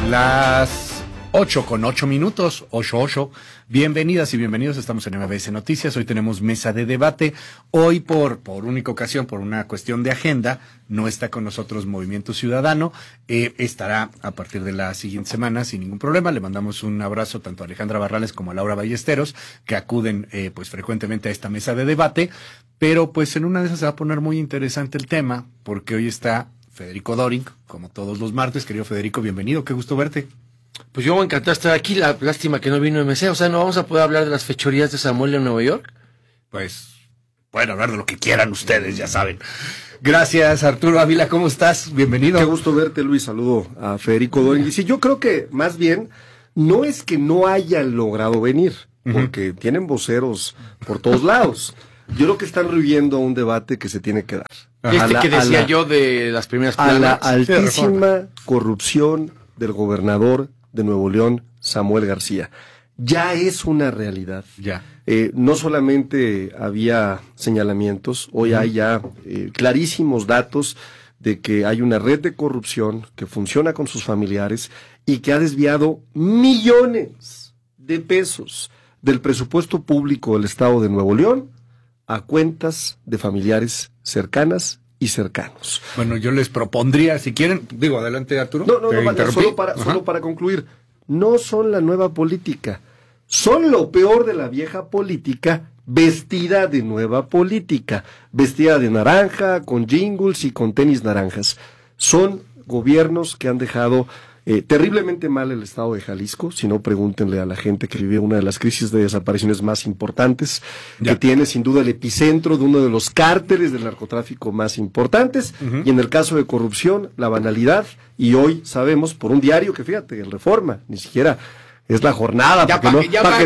Las 8:08, 8:08. Bienvenidas y bienvenidos, estamos en MBS Noticias. Hoy tenemos mesa de debate. Hoy por única ocasión, por una cuestión de agenda, no está con nosotros Movimiento Ciudadano. Estará a partir de la siguiente semana sin ningún problema. Le mandamos un abrazo tanto a Alejandra Barrales como a Laura Ballesteros, que acuden pues frecuentemente a esta mesa de debate. Pero pues en una de esas se va a poner muy interesante el tema, porque hoy está Federico Doring, como todos los martes. Querido Federico, bienvenido, qué gusto verte. Pues yo encantado de estar aquí, la lástima que no vino MC, o sea, ¿no vamos a poder hablar de las fechorías de Samuel en Nueva York? Pues pueden hablar de lo que quieran ustedes, ya saben. Gracias, Arturo Ávila, ¿cómo estás? Bienvenido. Qué gusto verte, Luis, saludo a Federico Doring. Y sí, yo creo que más bien no es que no hayan logrado venir, porque tienen voceros por todos lados. Yo creo que están reviviendo un debate que se tiene que dar. Que decía yo de las primeras planas. A la planas. altísima corrupción del gobernador de Nuevo León, Samuel García. Ya es una realidad. Ya. No solamente había señalamientos, hoy hay ya clarísimos datos de que hay una red de corrupción que funciona con sus familiares y que ha desviado millones de pesos del presupuesto público del Estado de Nuevo León a cuentas de familiares cercanas y cercanos. Bueno, yo les propondría, si quieren, digo, adelante, Arturo. No, solo para concluir, no son la nueva política, son lo peor de la vieja política vestida de nueva política, vestida de naranja, con jingles y con tenis naranjas. Son gobiernos que han dejado terriblemente mal el estado de Jalisco. Si no, pregúntenle a la gente que vive una de las crisis de desapariciones más importantes, que tiene sin duda el epicentro de uno de los cárteles del narcotráfico más importantes, y en el caso de corrupción, la banalidad, y hoy sabemos por un diario que, fíjate, el Reforma, ni siquiera es la jornada, para que no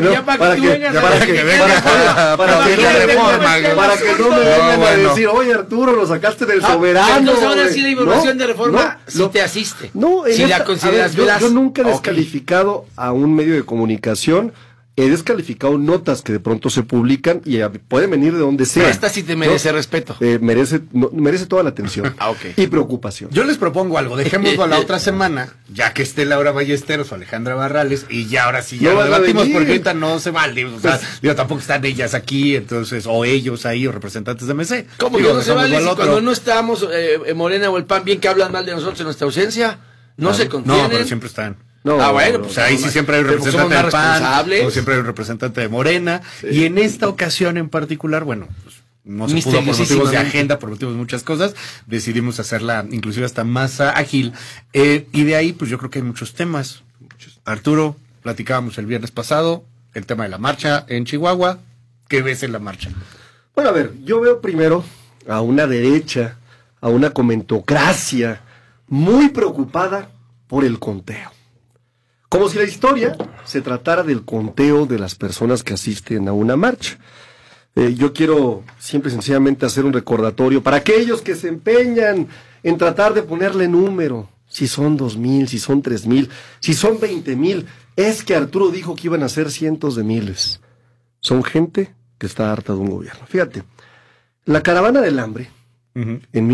me vengan a decir, oye, Arturo, lo sacaste del soberano. Entonces ahora sí la información de Reforma sí te asiste. Si la consideras yo nunca he descalificado a un medio de comunicación. He descalificado notas que de pronto se publican y pueden venir de donde sea. Pero esta sí te merece respeto. Merece toda la atención y preocupación. Yo les propongo algo, dejémoslo a la otra semana, ya que esté Laura Ballesteros o Alejandra Barrales, y ya ahora sí ya lo debatimos, porque ahorita no se vale. O sea, tampoco están ellas aquí, entonces, o ellos ahí, o representantes de MC. ¿Cómo que no se vale? Si cuando no estamos, Morena o el PAN, bien que hablan mal de nosotros en nuestra ausencia, no se contienen. No, pero siempre están. Bueno, pues ahí sí siempre hay un representante del PAN, o siempre hay un representante de Morena, y en esta ocasión en particular, bueno, pues no se pudo por motivos de agenda, por motivos de muchas cosas, decidimos hacerla inclusive hasta más ágil, y de ahí pues yo creo que hay muchos temas. Arturo, platicábamos el viernes pasado, el tema de la marcha en Chihuahua. ¿Qué ves en la marcha? Bueno, a ver, yo veo primero a una derecha, a una comentocracia muy preocupada por el conteo. Como si la historia se tratara del conteo de las personas que asisten a una marcha. Yo quiero simple y sencillamente hacer un recordatorio para aquellos que se empeñan en tratar de ponerle número. Si son 2,000, si son 3,000, si son 20,000. Es que Arturo dijo que iban a ser cientos de miles. Son gente que está harta de un gobierno. Fíjate, la Caravana del Hambre, en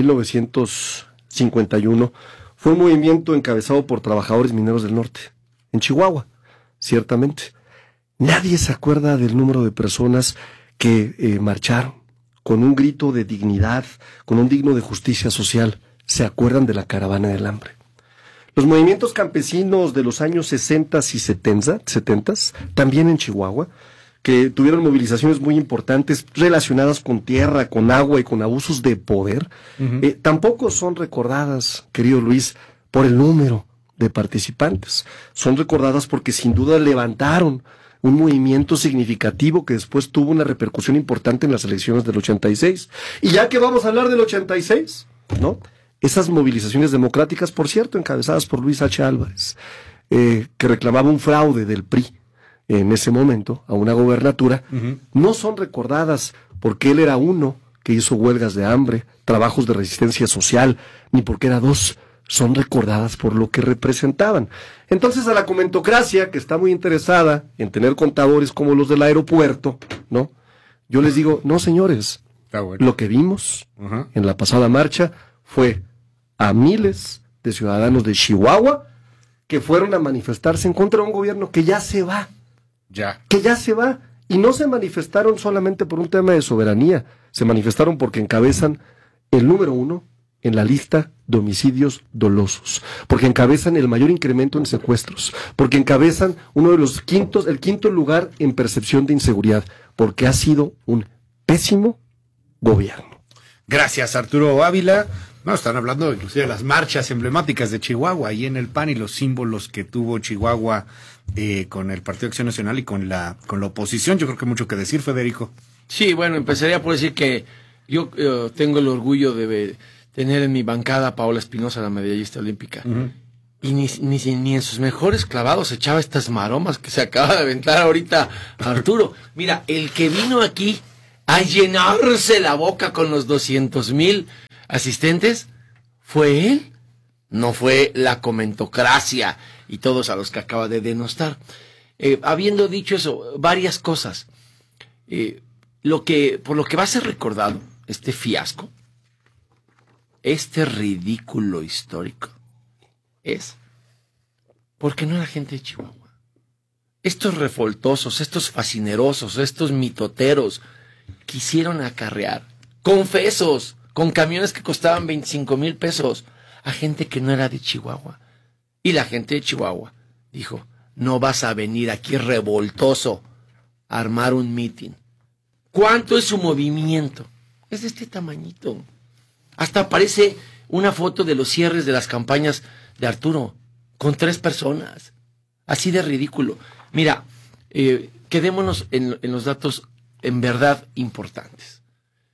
1951, fue un movimiento encabezado por trabajadores mineros del norte. En Chihuahua, ciertamente. Nadie se acuerda del número de personas que marcharon con un grito de dignidad, con un digno de justicia social. Se acuerdan de la Caravana del Hambre. Los movimientos campesinos de los años 60 y 70, también en Chihuahua, que tuvieron movilizaciones muy importantes relacionadas con tierra, con agua y con abusos de poder, tampoco son recordadas, querido Luis, por el número de participantes. Son recordadas porque sin duda levantaron un movimiento significativo que después tuvo una repercusión importante en las elecciones del 86. Y ya que vamos a hablar del 86, ¿no? Esas movilizaciones democráticas, por cierto, encabezadas por Luis H. Álvarez, que reclamaba un fraude del PRI en ese momento a una gobernatura, no son recordadas porque él era uno que hizo huelgas de hambre, trabajos de resistencia social, ni porque era dos. Son recordadas por lo que representaban. Entonces a la comentocracia, que está muy interesada en tener contadores como los del aeropuerto, ¿no? Yo les digo, no señores, lo que vimos en la pasada marcha fue a miles de ciudadanos de Chihuahua que fueron a manifestarse en contra de un gobierno que ya se va. Que ya se va. Y no se manifestaron solamente por un tema de soberanía, se manifestaron porque encabezan el número 1 en la lista de homicidios dolosos, porque encabezan el mayor incremento en secuestros, porque encabezan el quinto lugar en percepción de inseguridad, porque ha sido un pésimo gobierno. Gracias, Arturo Ávila. No, están hablando inclusive de las marchas emblemáticas de Chihuahua, ahí en el PAN, y los símbolos que tuvo Chihuahua con el Partido Acción Nacional y con la oposición. Yo creo que hay mucho que decir, Federico. Sí, bueno, empezaría por decir que yo tengo el orgullo de tener en mi bancada a Paola Espinosa, la medallista olímpica. Y ni en sus mejores clavados echaba estas maromas que se acaba de aventar ahorita Arturo. Mira, el que vino aquí a llenarse la boca con los 200,000 asistentes fue él, no fue la comentocracia y todos a los que acaba de denostar. Habiendo dicho eso, varias cosas. Por lo que va a ser recordado este fiasco, este ridículo histórico, es porque no era gente de Chihuahua. Estos revoltosos, estos fascinerosos, estos mitoteros quisieron acarrear confesos con camiones que costaban 25,000 pesos a gente que no era de Chihuahua. Y la gente de Chihuahua dijo, no vas a venir aquí revoltoso a armar un mitin. ¿Cuánto es su movimiento? Es de este tamañito. Hasta aparece una foto de los cierres de las campañas de Arturo, con 3 personas. Así de ridículo. Mira, quedémonos en los datos en verdad importantes.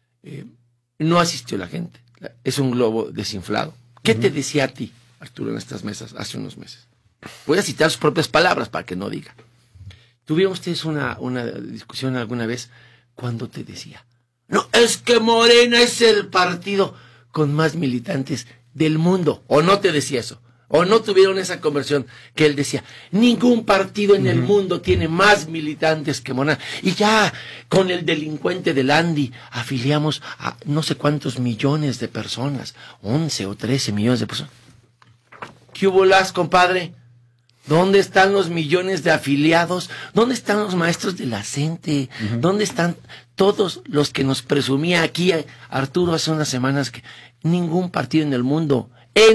No asistió la gente. Es un globo desinflado. ¿Qué te decía a ti, Arturo, en estas mesas hace unos meses? Voy a citar sus propias palabras para que no diga. ¿Tuvieron ustedes una discusión alguna vez cuando te decía, no, es que Morena es el partido con más militantes del mundo? ¿O no te decía eso? ¿O no tuvieron esa conversión que él decía, ningún partido en el mundo tiene más militantes que Morena? Y ya con el delincuente del Andy afiliamos a no sé cuántos millones de personas, 11 o 13 millones de personas. ¿Qué hubo las, compadre? ¿Dónde están los millones de afiliados? ¿Dónde están los maestros de la CENTE? ¿Dónde están todos los que nos presumía aquí Arturo hace unas semanas que ningún partido en el mundo,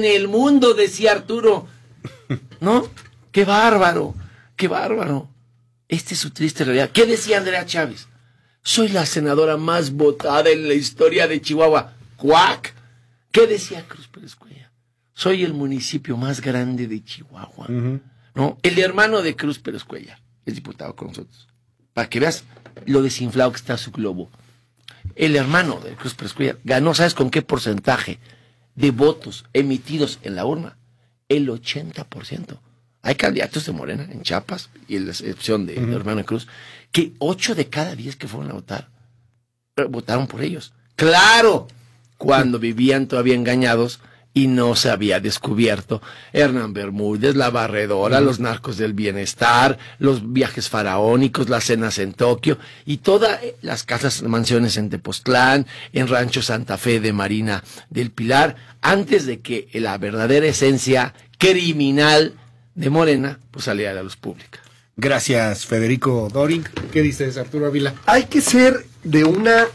decía Arturo, ¿no? ¡Qué bárbaro! ¡Qué bárbaro! Esta es su triste realidad. ¿Qué decía Andrea Chávez? Soy la senadora más votada en la historia de Chihuahua. ¡Cuac! ¿Qué decía Cruz Pérez Cuellar? Soy el municipio más grande de Chihuahua. ¿No? El hermano de Cruz Pérez Cuellar es diputado con nosotros. Para que veas lo desinflado que está su globo. El hermano de Cruz Pérez Cuellar ganó, ¿sabes con qué porcentaje de votos emitidos en la urna? El 80%. Hay candidatos de Morena en Chiapas, y en la excepción de hermano de Cruz, que 8 de cada 10 que fueron a votar, votaron por ellos. ¡Claro! Cuando vivían todavía engañados y no se había descubierto Hernán Bermúdez, la barredora, los narcos del bienestar, los viajes faraónicos, las cenas en Tokio y todas las casas, mansiones en Tepoztlán, en Rancho Santa Fe de Marina del Pilar, antes de que la verdadera esencia criminal de Morena pues saliera a la luz pública. Gracias, Federico Doring. ¿Qué dices, Arturo Ávila? Hay que ser de una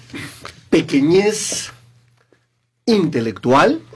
pequeñez intelectual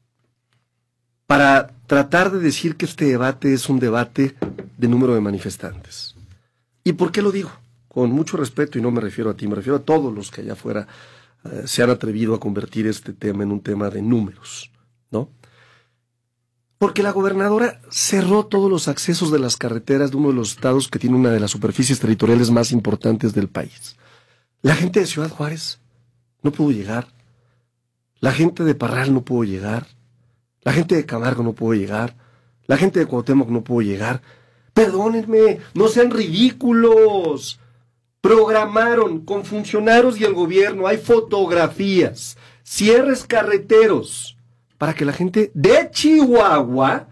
para tratar de decir que este debate es un debate de número de manifestantes. ¿Y por qué lo digo? Con mucho respeto, y no me refiero a ti, me refiero a todos los que allá afuera se han atrevido a convertir este tema en un tema de números, ¿no? Porque la gobernadora cerró todos los accesos de las carreteras de uno de los estados que tiene una de las superficies territoriales más importantes del país. La gente de Ciudad Juárez no pudo llegar. La gente de Parral no pudo llegar. La gente de Camargo no pudo llegar. La gente de Cuauhtémoc no pudo llegar. Perdónenme, no sean ridículos. Programaron con funcionarios y el gobierno, hay fotografías, cierres carreteros, para que la gente de Chihuahua,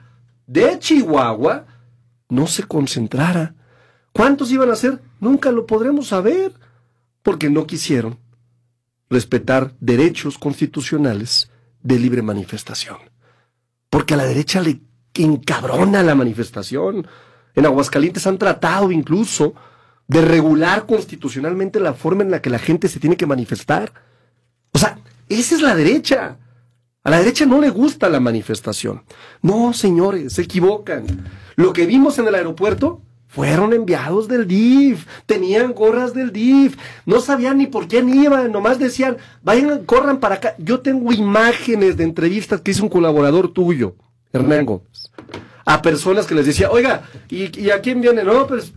no se concentrara. ¿Cuántos iban a ser? Nunca lo podremos saber, porque no quisieron respetar derechos constitucionales de libre manifestación. Porque a la derecha le encabrona la manifestación. En Aguascalientes han tratado incluso de regular constitucionalmente la forma en la que la gente se tiene que manifestar. O sea, esa es la derecha. A la derecha no le gusta la manifestación. No, señores, se equivocan. Lo que vimos en el aeropuerto fueron enviados del DIF, tenían gorras del DIF, no sabían ni por quién iban, nomás decían, vayan, corran para acá. Yo tengo imágenes de entrevistas que hizo un colaborador tuyo, Hernán Gómez, a personas que les decía, oiga, ¿y a quién viene? No, pues,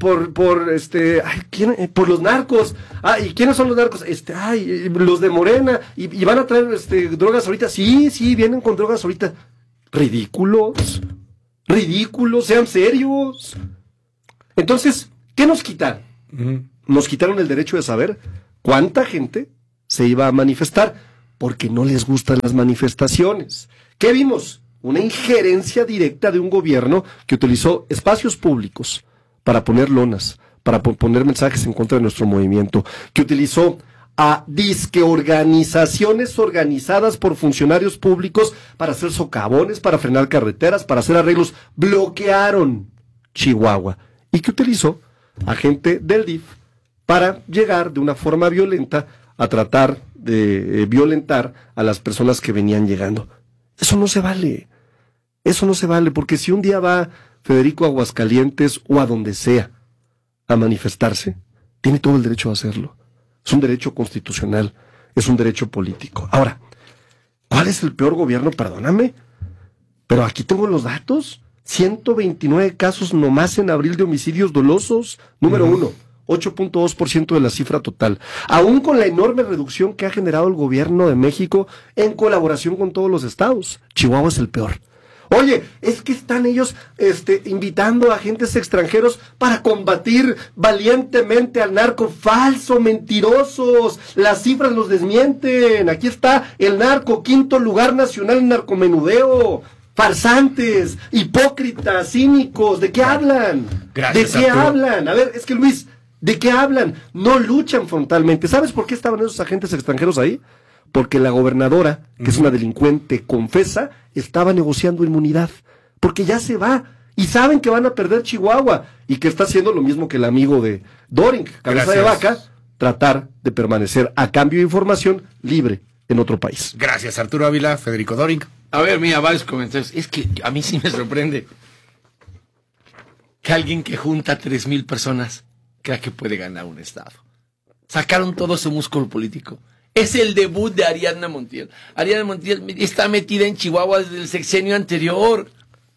por los narcos. ¿Y quiénes son los narcos? Los de Morena, y van a traer, drogas ahorita. Sí, vienen con drogas ahorita. Ridículos, sean serios. Entonces, ¿qué nos quitaron? Nos quitaron el derecho de saber cuánta gente se iba a manifestar, porque no les gustan las manifestaciones. ¿Qué vimos? Una injerencia directa de un gobierno que utilizó espacios públicos para poner lonas, para poner mensajes en contra de nuestro movimiento, que utilizó a disque organizaciones organizadas por funcionarios públicos para hacer socavones, para frenar carreteras, para hacer arreglos. Bloquearon Chihuahua. Y que utilizó a gente del DIF para llegar de una forma violenta a tratar de violentar a las personas que venían llegando. Eso no se vale. Eso no se vale, porque si un día va Federico a Aguascalientes o a donde sea a manifestarse, tiene todo el derecho a hacerlo. Es un derecho constitucional, es un derecho político. Ahora, ¿cuál es el peor gobierno? Perdóname, pero aquí tengo los datos. 129 casos nomás en abril de homicidios dolosos. Número 1, 8.2% de la cifra total. Aún con la enorme reducción que ha generado el gobierno de México en colaboración con todos los estados, Chihuahua es el peor. Oye, es que están ellos invitando a agentes extranjeros para combatir valientemente al narco. Falso, mentirosos. Las cifras los desmienten. Aquí está el narco, 5º lugar nacional en narcomenudeo. Farsantes, hipócritas, cínicos. ¿De qué hablan? Gracias, ¿De qué Arturo. hablan? A ver, es que Luis, ¿de qué hablan? No luchan frontalmente. ¿Sabes por qué estaban esos agentes extranjeros ahí? Porque la gobernadora, que es una delincuente confesa, estaba negociando inmunidad. Porque ya se va. Y saben que van a perder Chihuahua. Y que está haciendo lo mismo que el amigo de Doring, cabeza de vaca, tratar de permanecer a cambio de información libre en otro país. Gracias, Arturo Ávila, Federico Doring. A ver, mira, varios comentarios. Es que a mí sí me sorprende que alguien que junta 3,000 personas crea que puede ganar un estado. Sacaron todo su músculo político. Es el debut de Ariadna Montiel. Ariadna Montiel está metida en Chihuahua desde el sexenio anterior.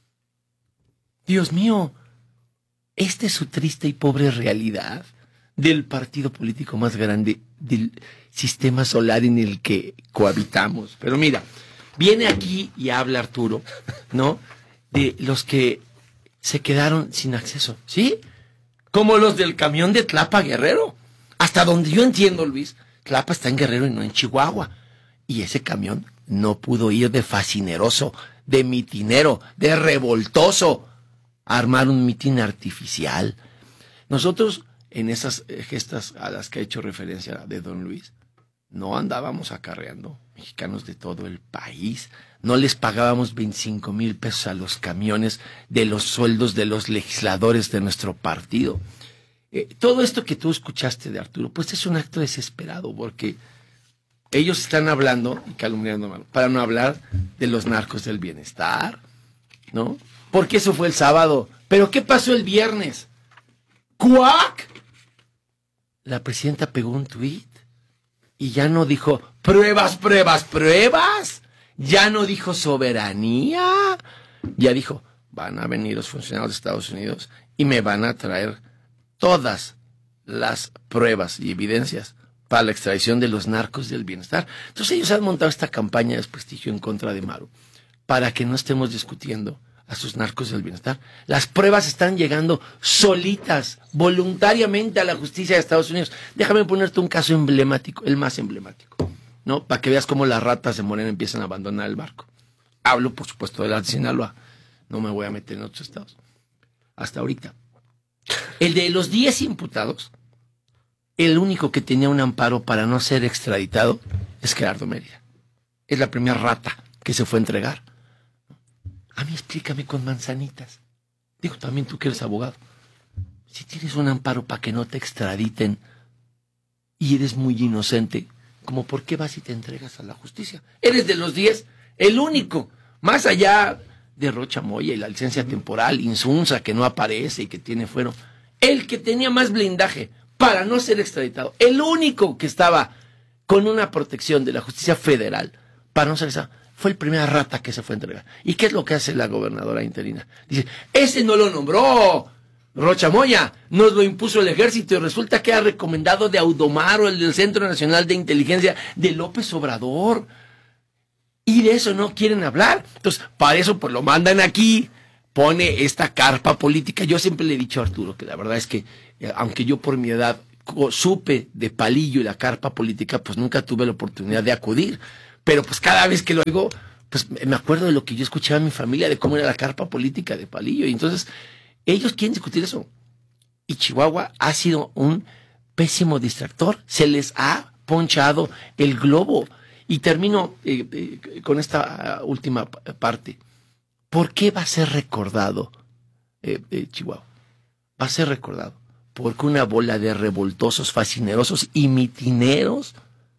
Dios mío, esta es su triste y pobre realidad del partido político más grande del sistema solar en el que cohabitamos. Pero mira, viene aquí y habla Arturo, ¿no? De los que se quedaron sin acceso, ¿sí? Como los del camión de Tlapa Guerrero. Hasta donde yo entiendo, Luis, Tlapa está en Guerrero y no en Chihuahua. Y ese camión no pudo ir de fascineroso, de mitinero, de revoltoso, a armar un mitin artificial. Nosotros, en esas gestas a las que ha hecho referencia de don Luis, no andábamos acarreando mexicanos de todo el país. No les pagábamos 25,000 pesos a los camiones de los sueldos de los legisladores de nuestro partido. Todo esto que tú escuchaste de Arturo, pues es un acto desesperado, porque ellos están hablando y calumniando para no hablar de los narcos del bienestar, ¿no? Porque eso fue el sábado. ¿Pero qué pasó el viernes? ¡Cuac! La presidenta pegó un tuit y ya no dijo pruebas, pruebas, pruebas. Ya no dijo soberanía. Ya dijo, van a venir los funcionarios de Estados Unidos y me van a traer todas las pruebas y evidencias para la extradición de los narcos del bienestar. Entonces ellos han montado esta campaña de desprestigio en contra de Maru para que no estemos discutiendo a sus narcos del bienestar. Las pruebas están llegando solitas, voluntariamente a la justicia de Estados Unidos. Déjame ponerte un caso emblemático, el más emblemático, ¿no? Para que veas cómo las ratas de Morena empiezan a abandonar el barco. Hablo, por supuesto, de la de Sinaloa. No me voy a meter en otros estados. Hasta ahorita. El de los 10 imputados, el único que tenía un amparo para no ser extraditado es Gerardo Mérida. Es la primera rata que se fue a entregar. A mí explícame con manzanitas. Digo, también tú que eres abogado. Si tienes un amparo para que no te extraditen y eres muy inocente, ¿cómo por qué vas y te entregas a la justicia? Eres de los 10, el único, más allá de Rocha Moya y la licencia temporal, Insunza, que no aparece y que tiene fuero, el que tenía más blindaje para no ser extraditado, el único que estaba con una protección de la justicia federal para no ser extraditado, fue el primera rata que se fue a entregar. ¿Y qué es lo que hace la gobernadora interina? Dice, ese no lo nombró Rocha Moya, nos lo impuso el ejército y resulta que ha recomendado de Audomar o el del Centro Nacional de Inteligencia de López Obrador. Y de eso no quieren hablar. Entonces, para eso pues lo mandan aquí, pone esta carpa política. Yo siempre le he dicho a Arturo que la verdad es que, aunque yo por mi edad supe de Palillo y la carpa política, pues nunca tuve la oportunidad de acudir. Pero pues cada vez que lo oigo, pues me acuerdo de lo que yo escuchaba en mi familia, de cómo era la carpa política de Palillo. Y entonces, ellos quieren discutir eso. Y Chihuahua ha sido un pésimo distractor. Se les ha ponchado el globo. Y termino con esta última parte. ¿Por qué va a ser recordado Chihuahua? Va a ser recordado porque una bola de revoltosos, fascinerosos y mitineros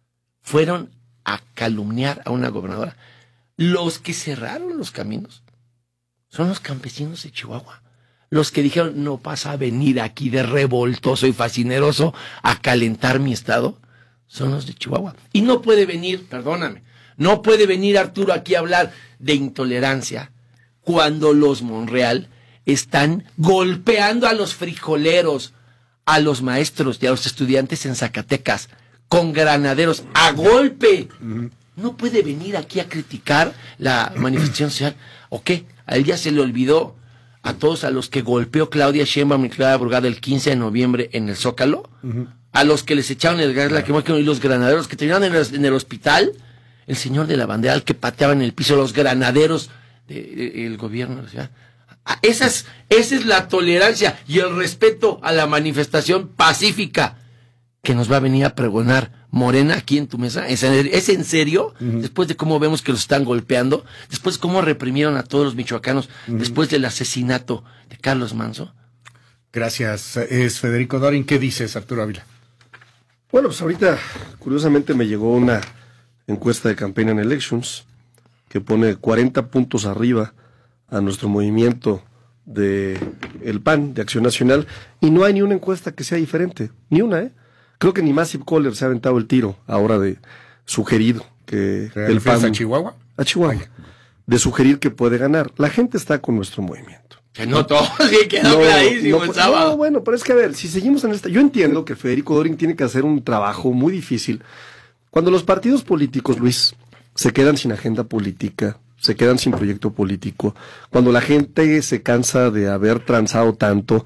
fueron a calumniar a una gobernadora. Los que cerraron los caminos son los campesinos de Chihuahua. Los que dijeron, no vas a venir aquí de revoltoso y fascineroso a calentar mi estado, son los de Chihuahua. Y no puede venir, perdóname, no puede venir Arturo aquí a hablar de intolerancia cuando los Monreal están golpeando a los frijoleros, a los maestros y a los estudiantes en Zacatecas con granaderos a golpe. No puede venir aquí a criticar la manifestación social. ¿O qué? A él ya se le olvidó a todos a los que golpeó Claudia Sheinbaum y Clara Brugada el 15 de noviembre en el Zócalo, a los que les echaron el gas lacrimógeno y los granaderos que terminaron en el hospital, el señor de la bandera al que pateaban en el piso, los granaderos del gobierno de la ciudad. Esa es la tolerancia y el respeto a la manifestación pacífica que nos va a venir a pregonar Morena aquí en tu mesa. ¿Es en serio? Después de cómo vemos que los están golpeando, después de cómo reprimieron a todos los michoacanos, después del asesinato de Carlos Manso. Gracias. Es Federico Dorin. ¿Qué dices, Arturo Ávila? Bueno, pues ahorita, curiosamente, me llegó una encuesta de Campaign and Elections que pone 40 puntos arriba a nuestro movimiento de el PAN, de Acción Nacional, y no hay ni una encuesta que sea diferente, ni una, ¿eh? Creo que ni Massive Caller se ha aventado el tiro ahora de sugerir que el PAN... ¿A Chihuahua? A Chihuahua. De sugerir que puede ganar. La gente está con nuestro movimiento. Que no todo, sí, quedó clarísimo el sábado. No, bueno, pero es que a ver, si seguimos en esta... Yo entiendo que Federico Dorin tiene que hacer un trabajo muy difícil. Cuando los partidos políticos, Luis, se quedan sin agenda política, se quedan sin proyecto político, cuando la gente se cansa de haber transado tanto,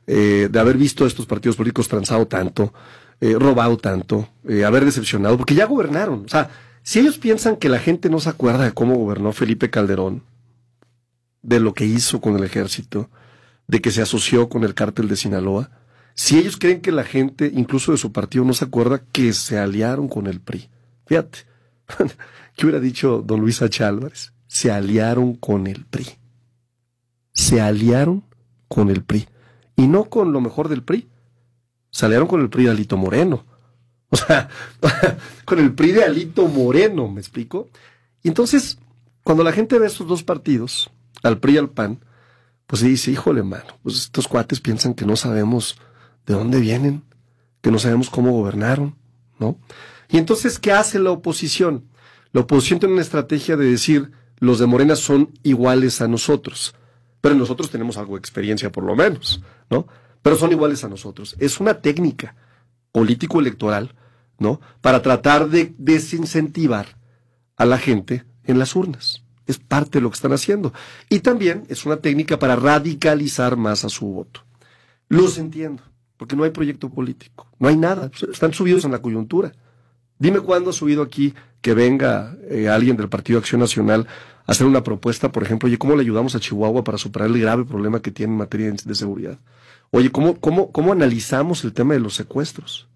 de haber visto a estos partidos políticos transado tanto, robado tanto, haber decepcionado, porque ya gobernaron. O sea, si ellos piensan que la gente no se acuerda de cómo gobernó Felipe Calderón, de lo que hizo con el ejército, de que se asoció con el cártel de Sinaloa, si ellos creen que la gente, incluso de su partido, no se acuerda que se aliaron con el PRI. Fíjate, ¿qué hubiera dicho don Luis H. Álvarez? Se aliaron con el PRI. Se aliaron con el PRI. Y no con lo mejor del PRI. Se aliaron con el PRI de Alito Moreno. O sea, con el PRI de Alito Moreno, ¿me explico? Y entonces, cuando la gente ve estos dos partidos, al PRI y al PAN, pues se dice, híjole, mano, pues estos cuates piensan que no sabemos de dónde vienen, que no sabemos cómo gobernaron, ¿no? Y entonces, ¿qué hace la oposición? La oposición tiene una estrategia de decir, los de Morena son iguales a nosotros, pero nosotros tenemos algo de experiencia por lo menos, ¿no? Pero son iguales a nosotros. Es una técnica político-electoral, ¿no? Para tratar de desincentivar a la gente en las urnas. Es parte de lo que están haciendo. Y también es una técnica para radicalizar más a su voto. Los entiendo, porque no hay proyecto político, no hay nada, están subidos en la coyuntura. Dime cuándo ha subido aquí que venga alguien del Partido Acción Nacional a hacer una propuesta, por ejemplo, oye, ¿cómo le ayudamos a Chihuahua para superar el grave problema que tiene en materia de seguridad? Oye, ¿cómo analizamos el tema de los secuestros?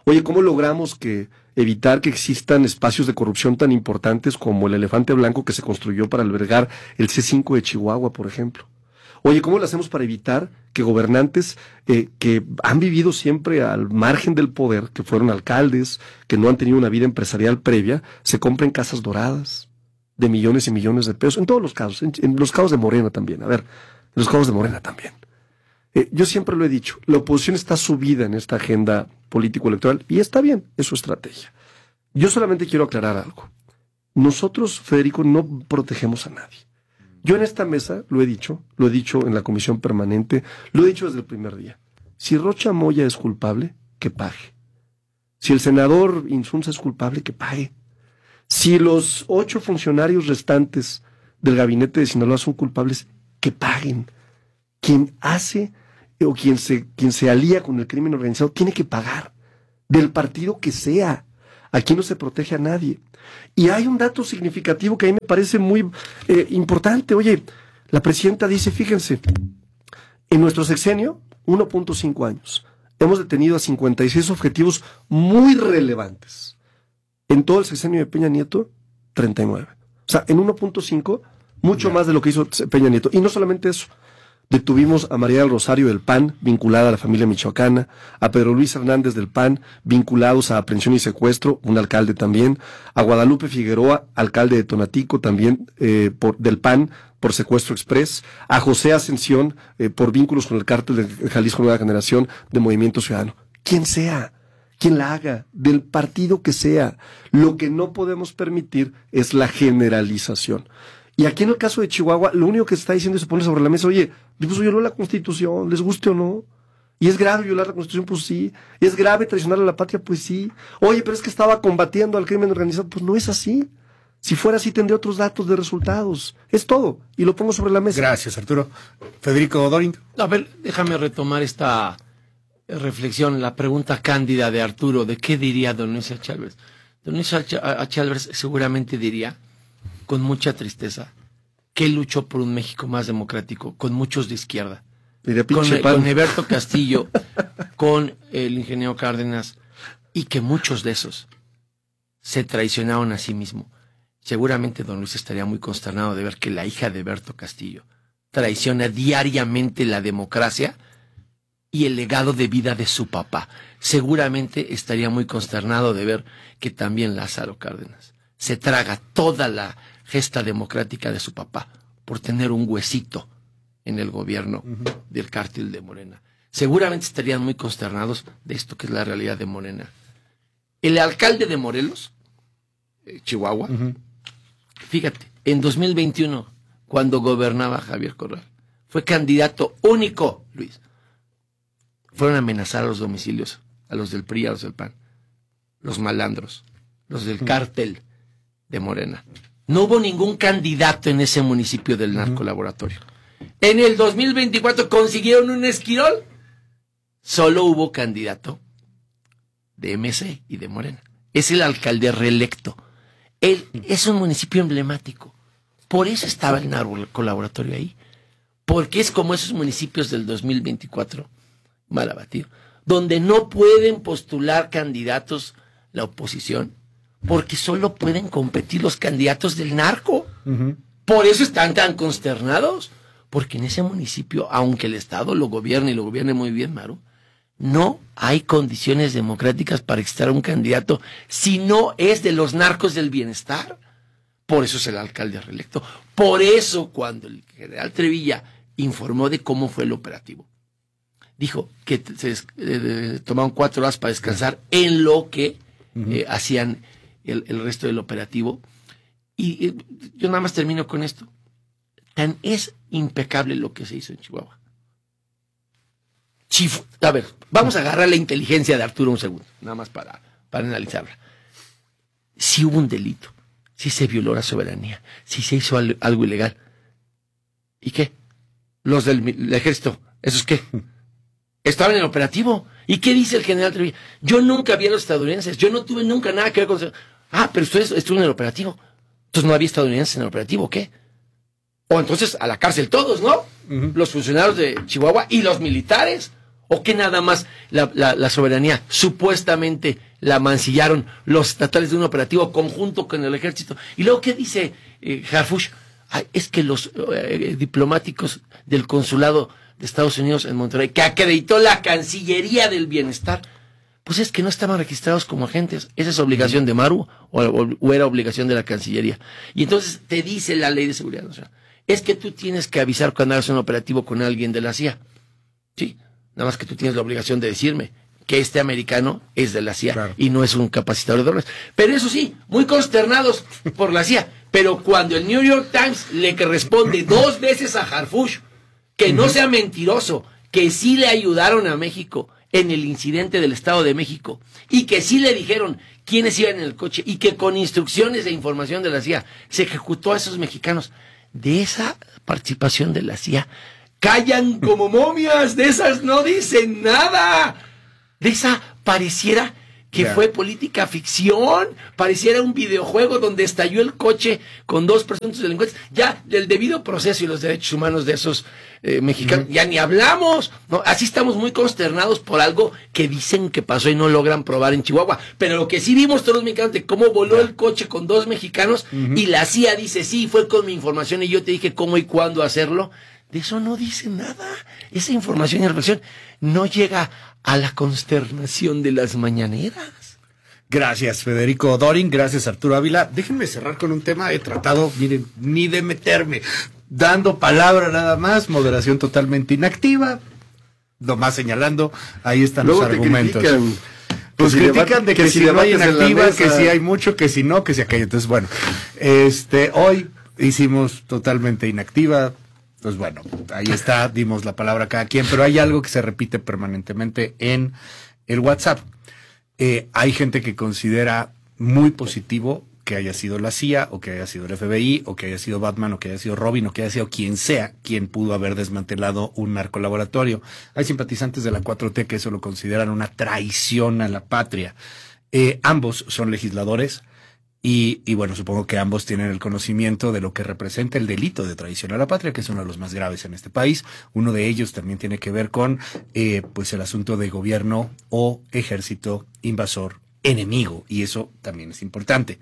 Oye, ¿cómo logramos evitar que existan espacios de corrupción tan importantes como el Elefante Blanco que se construyó para albergar el C5 de Chihuahua, por ejemplo? Oye, ¿cómo lo hacemos para evitar que gobernantes que han vivido siempre al margen del poder, que fueron alcaldes, que no han tenido una vida empresarial previa, se compren casas doradas de millones y millones de pesos? En todos los casos, en los casos de Morena también. A ver, en los casos de Morena también. Yo siempre lo he dicho, la oposición está subida en esta agenda político-electoral y está bien, es su estrategia. Yo solamente quiero aclarar algo. Nosotros, Federico, no protegemos a nadie. Yo en esta mesa lo he dicho en la comisión permanente, lo he dicho desde el primer día. Si Rocha Moya es culpable, que pague. Si el senador Insunza es culpable, que pague. Si los 8 funcionarios restantes del gabinete de Sinaloa son culpables, que paguen. Quien hace o quien se alía con el crimen organizado tiene que pagar, del partido que sea. Aquí no se protege a nadie. Y hay un dato significativo que a mí me parece muy importante. Oye, la presidenta dice, fíjense, en nuestro sexenio, 1.5 años, hemos detenido a 56 objetivos muy relevantes. En todo el sexenio de Peña Nieto, 39. O sea, en 1.5, mucho más de lo que hizo Peña Nieto. Y no solamente eso. Detuvimos a María del Rosario del PAN, vinculada a la familia michoacana, a Pedro Luis Hernández del PAN, vinculados a aprehensión y secuestro, un alcalde también, a Guadalupe Figueroa, alcalde de Tonatico, también del PAN, por secuestro express, a José Ascensión, por vínculos con el cártel de Jalisco Nueva Generación de Movimiento Ciudadano. Quien sea, quien la haga, del partido que sea, lo que no podemos permitir es la generalización. Y aquí en el caso de Chihuahua, lo único que se está diciendo y se pone sobre la mesa, oye, pues violó la Constitución, les guste o no. Y es grave violar la Constitución, pues sí. Y es grave traicionar a la patria, pues sí. Oye, pero es que estaba combatiendo al crimen organizado, pues no es así. Si fuera así, tendría otros datos de resultados. Es todo. Y lo pongo sobre la mesa. Gracias, Arturo. Federico Dorin. A ver, déjame retomar esta reflexión, la pregunta cándida de Arturo, de qué diría don Luis H. Álvarez. Don Luis H. Álvarez seguramente diría, con mucha tristeza, que luchó por un México más democrático, con muchos de izquierda, con Eberto Castillo, con el ingeniero Cárdenas, y que muchos de esos se traicionaron a sí mismos. Seguramente don Luis estaría muy consternado de ver que la hija de Eberto Castillo traiciona diariamente la democracia y el legado de vida de su papá. Seguramente estaría muy consternado de ver que también Lázaro Cárdenas se traga toda la gesta democrática de su papá por tener un huesito en el gobierno del cártel de Morena. Seguramente estarían muy consternados de esto que es la realidad de Morena. El alcalde de Morelos, Chihuahua, fíjate, en 2021, cuando gobernaba Javier Corral, fue candidato único, Luis. Fueron a amenazar a los domicilios, a los del PRI, a los del PAN, los malandros, los del cártel de Morena. No hubo ningún candidato en ese municipio del narcolaboratorio. En el 2024 consiguieron un esquirol. Solo hubo candidato de MC y de Morena. Es el alcalde reelecto. Él es un municipio emblemático. Por eso estaba el narcolaboratorio ahí. Porque es como esos municipios del 2024, mal abatido, donde no pueden postular candidatos la oposición, porque solo pueden competir los candidatos del narco. Por eso están tan consternados, porque en ese municipio, aunque el Estado lo gobierne y lo gobierne muy bien, Maru, no hay condiciones democráticas para estar un candidato si no es de los narcos del bienestar. Por eso es el alcalde reelecto. Por eso cuando el general Trevilla informó de cómo fue el operativo, dijo que se tomaron 4 horas para descansar en lo que hacían el resto del operativo. Y yo nada más termino con esto. Tan es impecable lo que se hizo en Chihuahua. A ver, vamos a agarrar la inteligencia de Arturo un segundo, nada más para analizarla. Si hubo un delito, si se violó la soberanía, si se hizo algo ilegal, ¿y qué? Los del ejército, ¿esos qué? Estaban en el operativo. ¿Y qué dice el general Trevilla? Yo nunca vi a los estadounidenses, yo no tuve nunca nada que ver con eso. Ah, pero ustedes estuvieron en el operativo. Entonces no había estadounidenses en el operativo, ¿o qué? O entonces a la cárcel todos, ¿no? Los funcionarios de Chihuahua y los militares. ¿O que nada más la soberanía supuestamente la mancillaron los estatales de un operativo conjunto con el ejército? Y luego, ¿qué dice Harfuch? Es que los diplomáticos del consulado de Estados Unidos en Monterrey, que acreditó la Cancillería del Bienestar, pues es que no estaban registrados como agentes. ¿Esa es obligación de Maru o era obligación de la Cancillería? Y entonces te dice la Ley de Seguridad Nacional, es que tú tienes que avisar cuando hagas un operativo con alguien de la CIA. Sí, nada más que tú tienes la obligación de decirme que este americano es de la CIA, claro, y no es un capacitador de drogas. Pero eso sí, muy consternados por la CIA. Pero cuando el New York Times le responde 2 veces a Harfuch que no sea mentiroso, que sí le ayudaron a México en el incidente del Estado de México y que sí le dijeron quiénes iban en el coche y que con instrucciones e información de la CIA se ejecutó a esos mexicanos, de esa participación de la CIA callan como momias, de esas no dicen nada, de esa pareciera que fue política ficción, pareciera un videojuego donde estalló el coche con 2 presuntos delincuentes. Ya del debido proceso y los derechos humanos de esos mexicanos, ya ni hablamos, ¿no? Así estamos muy consternados por algo que dicen que pasó y no logran probar en Chihuahua. Pero lo que sí vimos todos los mexicanos de cómo voló el coche con 2 mexicanos y la CIA dice, sí, fue con mi información y yo te dije cómo y cuándo hacerlo. De eso no dice nada. Esa información y reflexión no llega a la consternación de las mañaneras. Gracias, Federico Dorin. Gracias, Arturo Ávila. Déjenme cerrar con un tema. He tratado, miren, ni de meterme, dando palabra nada más, moderación totalmente inactiva, nomás señalando, ahí están luego los argumentos. Critican, pues critican de que si no hay inactiva, que si hay mucho, que si no, que si aquello. Entonces, bueno, hoy hicimos totalmente inactiva. Pues bueno, ahí está, dimos la palabra a cada quien, pero hay algo que se repite permanentemente en el WhatsApp. Hay gente que considera muy positivo que haya sido la CIA, o que haya sido el FBI, o que haya sido Batman, o que haya sido Robin, o que haya sido quien sea quien pudo haber desmantelado un narcolaboratorio. Hay simpatizantes de la 4T que eso lo consideran una traición a la patria. Ambos son legisladores. Y bueno, supongo que ambos tienen el conocimiento de lo que representa el delito de traición a la patria, que es uno de los más graves en este país. Uno de ellos también tiene que ver con pues el asunto de gobierno o ejército invasor enemigo, y eso también es importante.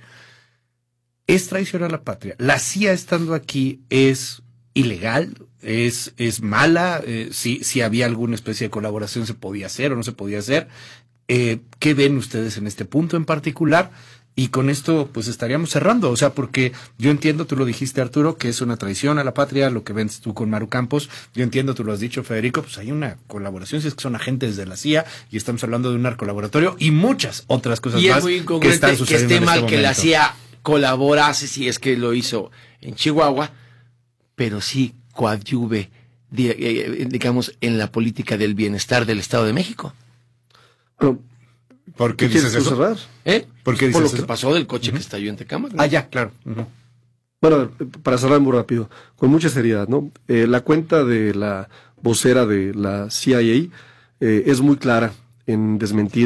Es traición a la patria. La CIA estando aquí es ilegal, es mala, si había alguna especie de colaboración se podía hacer o no se podía hacer. ¿Qué ven ustedes en este punto en particular? Y con esto pues estaríamos cerrando, o sea, porque yo entiendo, tú lo dijiste, Arturo, que es una traición a la patria, lo que ves tú con Maru Campos. Yo entiendo, tú lo has dicho, Federico, pues hay una colaboración, si es que son agentes de la CIA y estamos hablando de un narcolaboratorio y muchas otras cosas y más es muy que están sucediendo. Que esté en mal este que la momento. CIA colaborase, si es que lo hizo en Chihuahua, pero sí coadyuve, digamos, en la política del bienestar del Estado de México. Bueno, ¿por qué dices eso? Cerrar? ¿Por qué dices Por lo eso? que pasó del coche que estalló en Tecámac, ¿no? Ah, ya, claro. Bueno, para cerrar muy rápido, con mucha seriedad, ¿no? La cuenta de la vocera de la CIA es muy clara en desmentir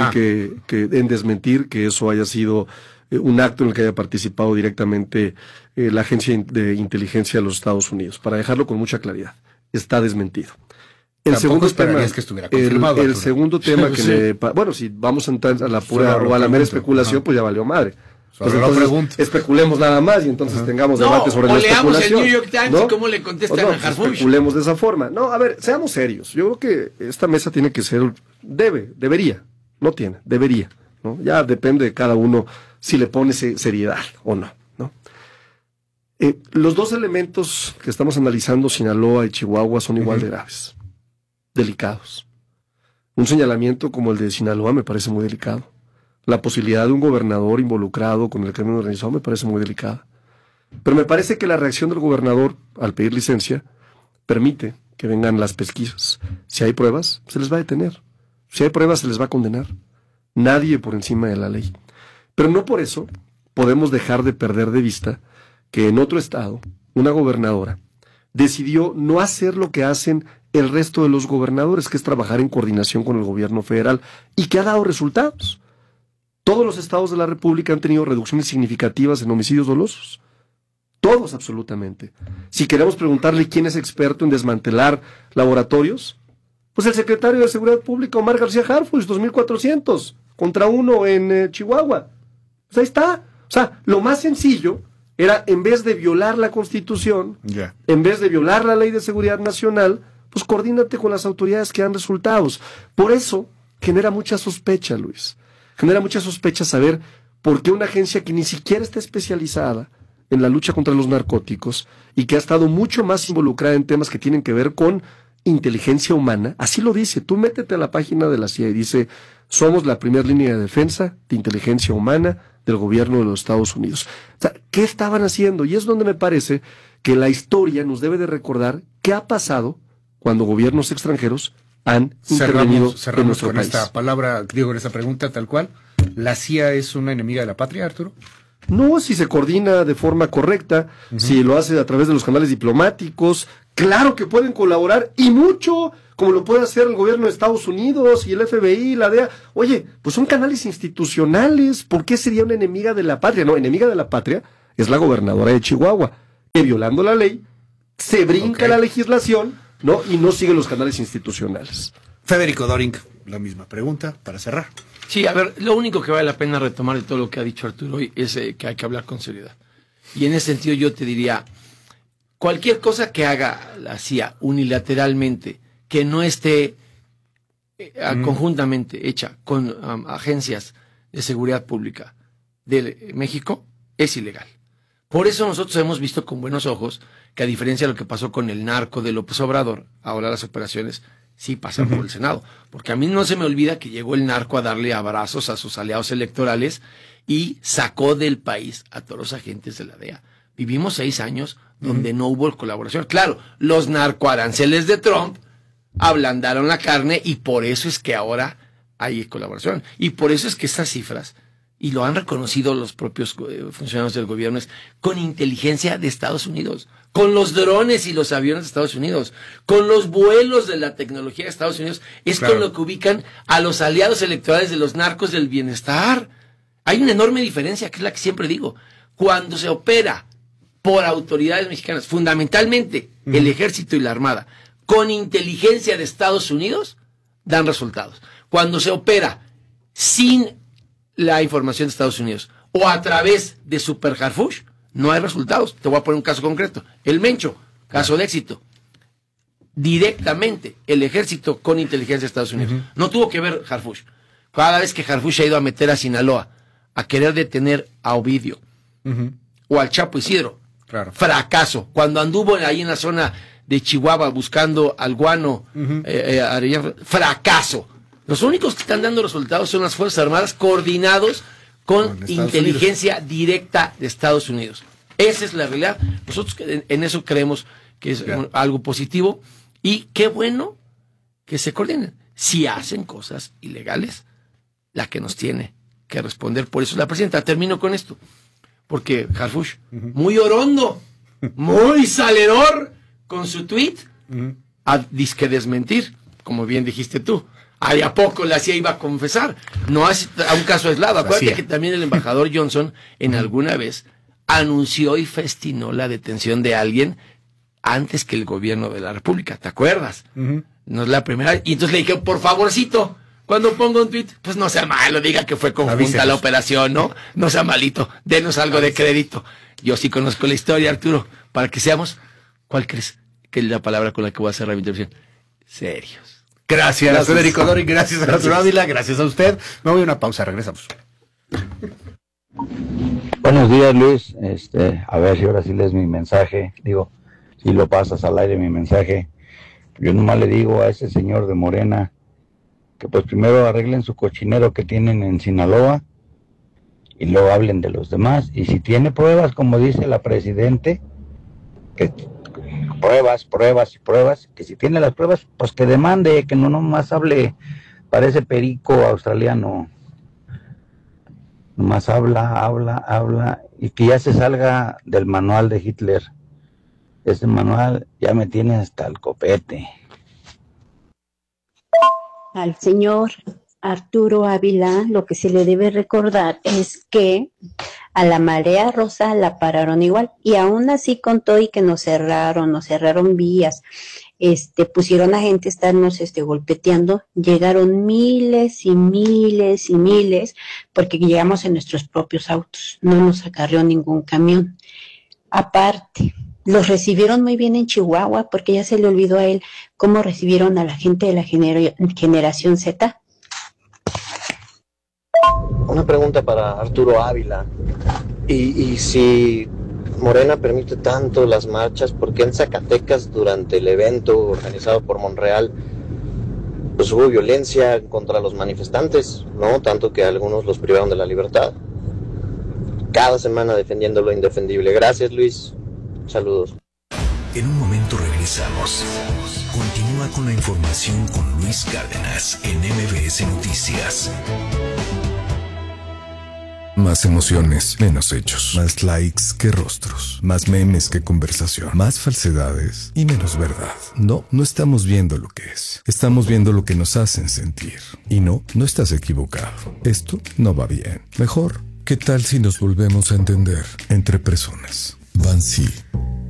que eso haya sido un acto en el que haya participado directamente la Agencia de Inteligencia de los Estados Unidos. Para dejarlo con mucha claridad, está desmentido. El segundo tema, que estuviera confirmado, el segundo tema que sí. bueno, si vamos a entrar a la pura o a la mera especulación, pues ya valió madre. Pues entonces, especulemos nada más y entonces tengamos debate sobre la especulación. O leamos el New York Times, ¿no? Y cómo le contestan a Harfuch. Especulemos de esa forma. No, a ver, seamos serios. Yo creo que esta mesa tiene que ser, debería, ¿no? Ya depende de cada uno si le pone seriedad o no, ¿no? Los 2 elementos que estamos analizando, Sinaloa y Chihuahua, son igual de graves, delicados. Un señalamiento como el de Sinaloa me parece muy delicado. La posibilidad de un gobernador involucrado con el crimen organizado me parece muy delicada. Pero me parece que la reacción del gobernador al pedir licencia permite que vengan las pesquisas. Si hay pruebas, se les va a detener. Si hay pruebas, se les va a condenar. Nadie por encima de la ley. Pero no por eso podemos dejar de perder de vista que en otro estado, una gobernadora decidió no hacer lo que hacen el resto de los gobernadores, que es trabajar en coordinación con el gobierno federal, y que ha dado resultados. Todos los estados de la República han tenido reducciones significativas en homicidios dolosos. Todos, absolutamente. Si queremos preguntarle quién es experto en desmantelar laboratorios, Pues el secretario de Seguridad Pública, Omar García Harfuch, 2,400 contra 1 en Chihuahua. Pues ahí está. O sea, lo más sencillo era, en vez de violar la Constitución, en vez de violar la Ley de Seguridad Nacional, pues coordínate con las autoridades que dan resultados. Por eso genera mucha sospecha, Luis. Genera mucha sospecha saber por qué una agencia que ni siquiera está especializada en la lucha contra los narcóticos y que ha estado mucho más involucrada en temas que tienen que ver con inteligencia humana, así lo dice. Tú métete a la página de la CIA y dice: somos la primera línea de defensa de inteligencia humana del gobierno de los Estados Unidos. O sea, ¿qué estaban haciendo? Y es donde me parece que la historia nos debe de recordar qué ha pasado cuando gobiernos extranjeros han intervenido en nuestro con país. Esta palabra, digo, en esta pregunta tal cual. ¿La CIA es una enemiga de la patria, Arturo? No, si se coordina de forma correcta, si lo hace a través de los canales diplomáticos, claro que pueden colaborar, y mucho, como lo puede hacer el gobierno de Estados Unidos y el FBI, la DEA. Oye, pues son canales institucionales. ¿Por qué sería una enemiga de la patria? No, enemiga de la patria es la gobernadora de Chihuahua, que violando la ley se brinca la legislación, ¿no? Y no sigue los canales institucionales. Federico Doring, la misma pregunta para cerrar. Sí, a ver, lo único que vale la pena retomar de todo lo que ha dicho Arturo hoy es que hay que hablar con seriedad. Y en ese sentido yo te diría, cualquier cosa que haga la CIA unilateralmente, que no esté conjuntamente hecha con agencias de seguridad pública de México, es ilegal. Por eso nosotros hemos visto con buenos ojos que, a diferencia de lo que pasó con el narco de López Obrador, ahora las operaciones sí pasan por el Senado. Porque a mí no se me olvida que llegó el narco a darle abrazos a sus aliados electorales y sacó del país a todos los agentes de la DEA. Vivimos 6 años donde no hubo colaboración. Claro, los narcoaranceles de Trump ablandaron la carne y por eso es que ahora hay colaboración. Y por eso es que estas cifras, y lo han reconocido los propios funcionarios del gobierno, es con inteligencia de Estados Unidos, con los drones y los aviones de Estados Unidos, con los vuelos de la tecnología de Estados Unidos, es con lo que ubican a los aliados electorales de los narcos del bienestar. Hay una enorme diferencia, que es la que siempre digo. Cuando se opera por autoridades mexicanas, fundamentalmente el ejército y la armada, con inteligencia de Estados Unidos, dan resultados. Cuando se opera sin la información de Estados Unidos o a través de Super Harfuch, no hay resultados. Te voy a poner un caso concreto. El Mencho, caso de éxito. Directamente el ejército con inteligencia de Estados Unidos. No tuvo que ver Harfuch. Cada vez que Harfuch ha ido a meter a Sinaloa a querer detener a Ovidio o al Chapo Isidro, fracaso. Cuando anduvo ahí en la zona de Chihuahua buscando al guano, fracaso. Los únicos que están dando resultados son las Fuerzas Armadas coordinados con inteligencia directa de Estados Unidos. Esa es la realidad. Nosotros en eso creemos que es algo positivo, y qué bueno que se coordinen. Si hacen cosas ilegales, la que nos tiene que responder por eso es la presidenta. Termino con esto, porque Harfuch, muy orondo, muy saledor con su tweet, a disque desmentir, como bien dijiste tú. ¿Ahí a poco la CIA iba a confesar? No es a un caso aislado. Acuérdate que también el embajador Johnson en alguna vez anunció y festinó la detención de alguien antes que el gobierno de la República. ¿Te acuerdas? No es la primera. Y entonces le dije, por favorcito, cuando ponga un tweet, pues no sea malo, diga que fue conjunta la operación, ¿no? No sea malito, denos algo de crédito. Yo sí conozco la historia, Arturo, para que seamos, ¿cuál crees que es la palabra con la que voy a cerrar mi intervención? Serios. Gracias, Federico Doring, gracias a Arturo Ávila, gracias a usted. Me voy a una pausa, regresamos. Buenos días, Luis. A ver si ahora sí lees mi mensaje. Digo, si lo pasas al aire mi mensaje. Yo nomás le digo a ese señor de Morena que pues primero arreglen su cochinero que tienen en Sinaloa y luego hablen de los demás. Y si tiene pruebas, como dice la presidente, que pruebas, que si tiene las pruebas, pues que demande, que no nomás hable, parece perico australiano, nomás habla, y que ya se salga del manual de Hitler. Ese manual ya me tiene hasta el copete. Al señor Arturo Ávila, lo que se le debe recordar es que A la marea rosa la pararon igual, y aún así con todo y que nos cerraron vías, pusieron a gente a estarnos golpeteando, llegaron miles y miles y miles, porque llegamos en nuestros propios autos, no nos acarreó ningún camión. Aparte, los recibieron muy bien en Chihuahua, porque ya se le olvidó a él cómo recibieron a la gente de la generación Z. Una pregunta para Arturo Ávila. Y si Morena permite tanto las marchas, ¿por qué en Zacatecas durante el evento organizado por Monreal pues hubo violencia contra los manifestantes, ¿no? Tanto que algunos los privaron de la libertad. Cada semana defendiendo lo indefendible. Gracias, Luis. Saludos. En un momento regresamos. Continúa con la información con Luis Cárdenas en MBS Noticias. Más emociones, menos hechos. Más likes que rostros. Más memes que conversación. Más falsedades y menos verdad. No estamos viendo lo que es. Estamos viendo lo que nos hacen sentir. Y no estás equivocado. Esto no va bien. Mejor, ¿qué tal si nos volvemos a entender entre personas? Bansi.